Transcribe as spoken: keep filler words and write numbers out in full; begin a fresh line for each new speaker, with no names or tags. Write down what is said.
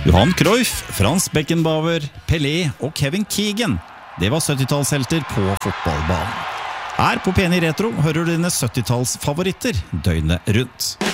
Johan Cruyff, Frans Beckenbauer, Pelé og Kevin Keegan. Det var syttitalshelter på fotballbanen. Her på P ni Retro hører du dine syttitalsfavoritter døgnet rundt.